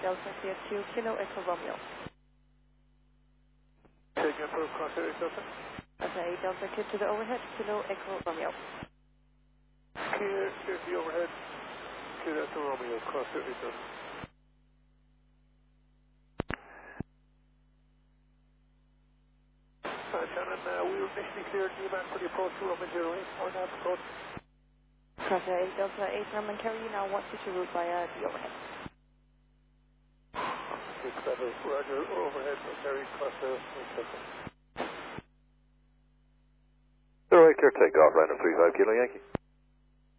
Delta Sierra 2 Kilo Echo Romeo. Take your proof, cross area Delta. Okay, Delta Kid to the overhead, Kilo Echo Romeo. Clear to the overhead, Kilo Echo Romeo, cross area Delta. Shannon, we were initially cleared D-man for the approach to Roman 08, or not approach. Cross area Delta 8 Roman carry you now 122 route via the overhead. 6 level, Roger, overhead, carry cross area Delta. 08, clear takeoff, random 35 Kilo Yankee.